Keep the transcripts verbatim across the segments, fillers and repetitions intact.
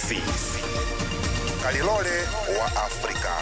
C kalilole wa Afrika.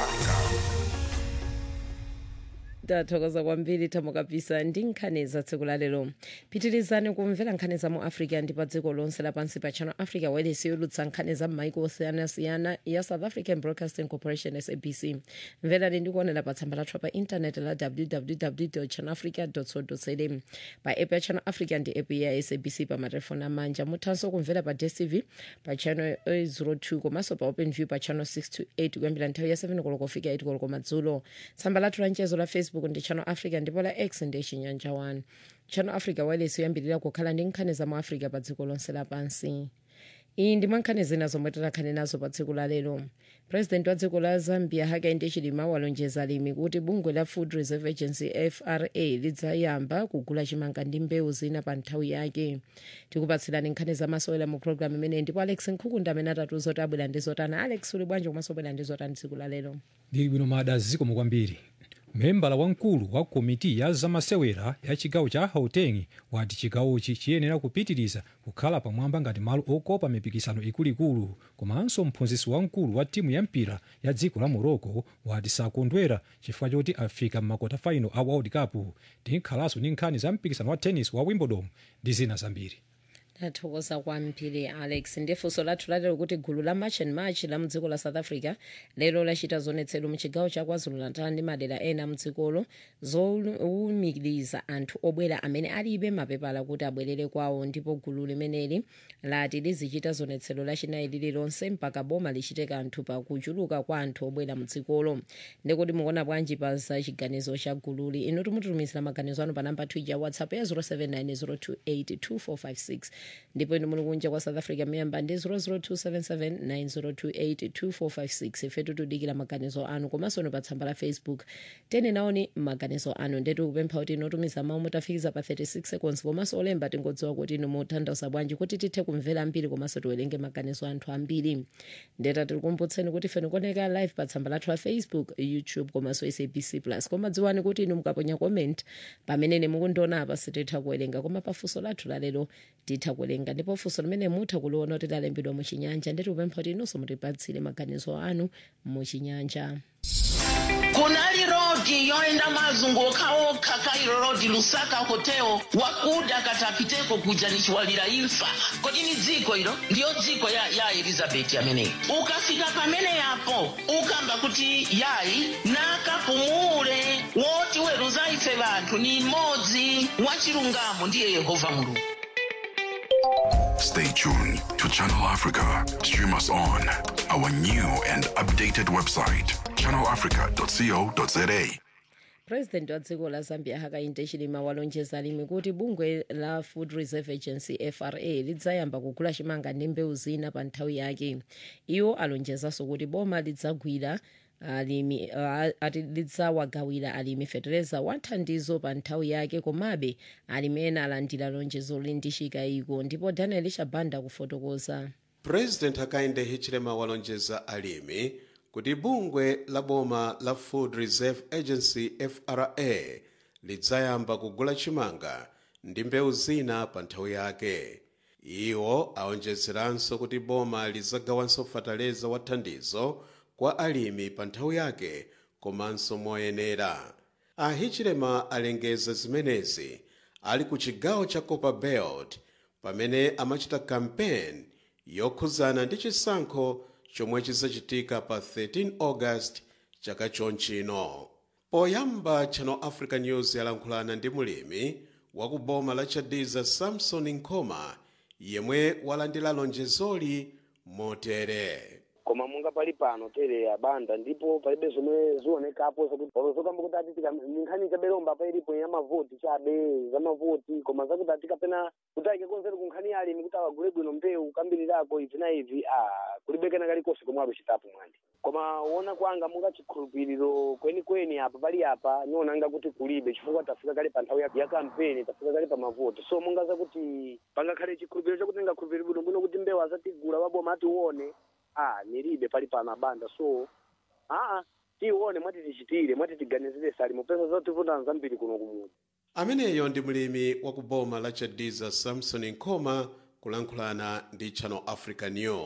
Tathokoza kwambiri Thamo Kapisa ndi nkhani za tsiku la lero. Pitirizani kumvera nkhani za mu Africa ndi pa dziko lonse lapansi pa Channel Africa wireless yolutsa nkhani za m'maiko osiyanasiyana ya South African Broadcasting Corporation S A B C. Mverani ndi kuonera pa tsamba lathu pa internet la w w w dot channel africa dot co dot za pa app ya Channel Africa ndi app ya S A B C pa matelefoni amanja. Muthanso kumvera pa D S T V pa channel zero two komanso pa OpenView pa channel six to eight kuyambira nthawi ya seven koloko kufika eight koloko madzulo. Tsamba lathu la mchezo la Facebook ndi Channel Africa ndipo la X ndi Chinyanja one. Channel Africa wireless yoyambirira kukhala ndi nkhani za mu Africa pa dziko lonse lapansi. Iyi ndi nkhani zina zomwe tikhale nazo pa tsiku la lero. President wa dziko la Zambia Hakainde Hichilema walonjeza alimi kuti bungwe la Food Reserve Agency F R A lidzayamba kugula chimanga ndi mbewu zina pa nthawi yake. Tikupatsirani nkhani za masewera mu program imene ndipo Alex Nkhukunda amene atatiuza kuti abwera ndi zotani. Alex uli bwanji komanso abwera ndi zotani tsiku la lero? Ndili bwino mada zikomo kwambiri. Membala wamkulu wa komiti ya zamasewera ya chigawo cha Gauteng wati chigawochi chiyenera kupitiriza kukhala pamwamba ngati malo okopa mipikisano ikuluikulu. Komanso mphunzitsi wamkulu wa timu ya mpira ya dziko la Morocco wati sakondwera chifukwa choti afika m'makota final a World Cup. Tinkhalanso ndi nkhani za mpikisano wa tennis wa Wimbledon ndi zina zambiri. Tathokoza kwambiri Alex. Ndifunso lathu lalero kuti gulu la March and March la mdziko la South Africa lero lachita zionetsero mu chigawo cha KwaZulu-Natal ndi madera ena mdzikolo zowumiriza anthu obwera amene alibe mapepala kuti abwerere kwawo, ndipo gulu limeneli lati lizichita zionetsero lachinayi lililonse mpaka boma lichite kanthu pa kuchuluka kwa anthu obwera mdzikolo. Ndikuti mukuona bwanji pa za chiganizo cha gululi? Inu timutumizira maganizo anu pa namba ya WhatsApp ya zero seven nine zero two eight two four five six. Ndipo inu muli kunja kwa South Africa miyamba ndi zero zero two seven seven nine zero two eight two four five six. Ifetu tudikira maganizo anu komanso pa tsamba la Facebook tene naoni maganizo anu. Ndetu kupempha kuti inotumiza mawu mutafikiza pa thirty six seconds komanso olemba tingodziwa kuti inu mutanthauza bwanji kuti tithe kumvera ambiri komanso tiwerenge maganizo anthu ambiri. Ndeta tikukumbutseni kuti ife tikuoneka live pa tsamba lathu la Facebook, YouTube komanso S A B C Plus. Koma dziwani kuti inu mukaponya comment pamene mukundiona apa sititha kuwerenga, koma pafunso lathu lalero titha kuwerenga, ndipo funso limene mutha kuliona kuti lalembedwa mu Chinyanja. Ndeti kupempha kuti inunso mutipatsire maganizo anu mu Chinyanja. Kunali rodi yoenda mazunguka okha Cairo Road Lusaka Hotel wakuda katapiteko kuja nichiwalira imfa. Kodi ni dziko hilo? Ndiyo dziko ya, ya Elizabeth amene. Ukafika pamene yapo ukamba kuti yayi nakapumule woti weruza ife bantu ni modzi wachilungamo ndiye Yehova Mulungu. Stay tuned to Channel Africa. Stream us on our new and updated website, channel africa dot co dot za. President wa dziko la Zambia Hakainde Hichilema walonjeza alimi kuti bungwe la Food Reserve Agency F R A lidzayamba kugula chimanga ndi mbewu zina pa nthawi yake. Iwo alonjezanso kuti boma lidzagwira alimi uh, ati lidzawagawira alimi fetereza wathandizo pa nthawi yake, komabe alimi ena alandira lonjezo lindishika iko. Ndipo Daniel Shabanda kufotokoza. President Hakainde Hichilema walonjeza alimi kuti bungwe la boma la Food Reserve Agency F R A lidzayamba kugula chimanga ndi mbewu zina pa nthawi yake. Iwo aonjezeranso kuti boma lidzagawanso fataleza wathandizo kwa alimi pa nthawi yake komanso moyenera. A Hichilema alengeza zimenezi ali ku chigawo cha Copperbelt pamene amachita campaign yokhuzana ndi chisankho chomwe chizachitika pa thirteen August chaka chonchino. Poyamba Channel Africa News yalankhulana ndi mulimi wa ku boma la Chadiza Samson Nkoma yemwe walandira lonjezoli motere. Koma munga pali pano tere ya banda ndipo palibe zomwe zionekapo zakuti olozokamba kuti ati nkhani chabelomba pa ilipo ya mavoti chabe za mavoti koma zakuti atika pena kutake konzero kunkhani yali kuti awagule bwino mbewu kambilirako ivi na ivi ah kulibekana kalikosi komwe aluchitapo mwandi. Koma wona kwanga munga chikhulupiriro kweni kweni apa pali apa nionanga kuti kulibe chifukwa tafika kale pa nthawi ya kampeni tafika kale pa mavoti. So munga zakuti pangakhale chikhulupiriro chakuti ngakhulupiriro bwino bwino kuti mbewu azatigula waboma atione ah nilibe pali pana banda. So ah tione mwati tichitire mwati tiganizire sali mupesa zote vunda zambiri kuno kumudzi. Ameneyo ndi mulimi wa ku boma la Chadiza Samson Nkoma kulankhulana ndi Channel Africa News.